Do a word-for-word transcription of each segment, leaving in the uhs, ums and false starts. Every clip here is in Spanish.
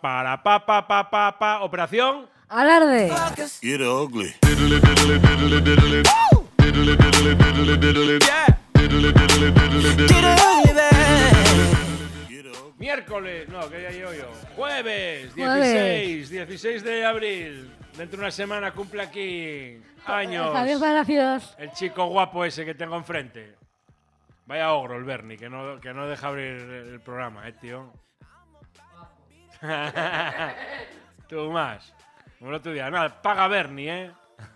para pa pa pa pa pa. Operación Alarde. Get ugly. Miércoles, no, que ya llevo yo. Jueves, dieciséis, dieciséis de abril. Dentro de una semana cumple aquí años. Javier Palacios. El chico guapo ese que tengo enfrente. Vaya ogro el Bernie, que no, que no deja abrir el programa, eh, tío. Tú más. Como el otro día. Nada, paga Bernie, eh.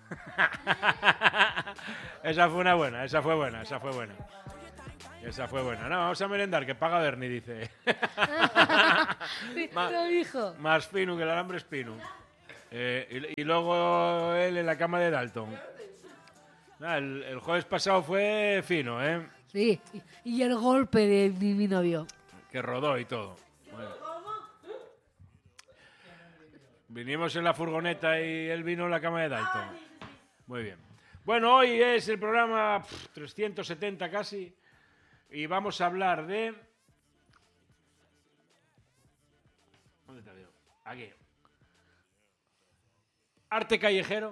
Esa fue una buena, esa fue buena, esa fue buena. Esa fue buena. No, vamos a merendar, que paga Bernie, dice. Sí, Ma- lo dijo. Más fino que el alambre espino. Eh, y, y luego él en la cama de Dalton. Nah, el, el jueves pasado fue fino, ¿eh? Sí, y, y el golpe de mi, mi novio. Que rodó y todo. Bueno. Vinimos en la furgoneta y él vino en la cama de Dalton. Muy bien. Bueno, hoy es el programa pff, trescientos setenta casi. Y vamos a hablar de... ¿Dónde te veo? Aquí. Arte callejero.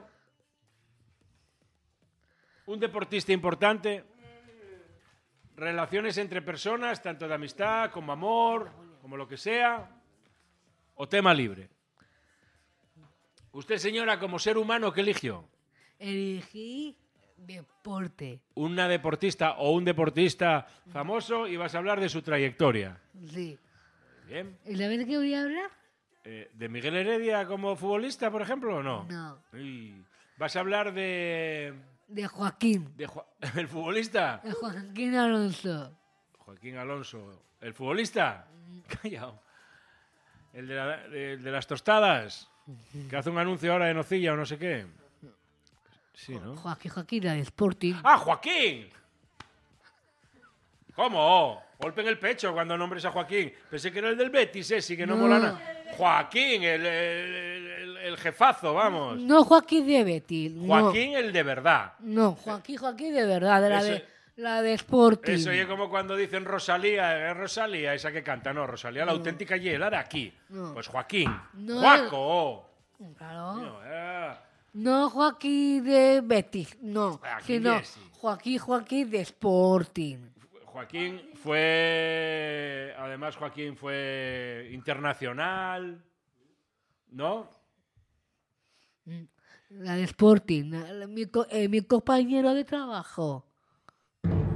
Un deportista importante. Relaciones entre personas, tanto de amistad como amor, como lo que sea. O tema libre. Usted, señora, como ser humano, ¿qué eligió? Elegí deporte. Una deportista o un deportista famoso y vas a hablar de su trayectoria. Sí. Bien. ¿Y la vez que voy a hablar? Eh, ¿De Miguel Heredia como futbolista, por ejemplo, o no? No. Uy. ¿Vas a hablar de... De Joaquín. de Ju- el futbolista? De Joaquín Alonso. Joaquín Alonso. ¿El futbolista? Callao. ¿El de, la- de- de las tostadas? Que hace un anuncio ahora de nocilla o no sé qué. Sí, ¿no? Joaquín, Joaquín, era de Sporting. ¡Ah, Joaquín! ¿Cómo? Golpe en el pecho cuando nombres a Joaquín. Pensé que era el del Betis, ese, que no, No. mola nada. Joaquín, el, el, el- el jefazo, vamos. No Joaquín de Betis. no. Joaquín, el de verdad. No, Joaquín, Joaquín de verdad, de la, Eso- de, la de Sporting. Eso es como cuando dicen Rosalía, es Rosalía, esa que canta, no, Rosalía, la auténtica y la de aquí. No. Pues Joaquín. No. Juaco. Claro. No, eh. No Joaquín de Betis, no. Joaquín Sino Jesse. Joaquín, Joaquín de Sporting. Joaquín fue, además Joaquín fue internacional, ¿no? La de Sporting. la- la- mi, co- eh, mi compañero de trabajo.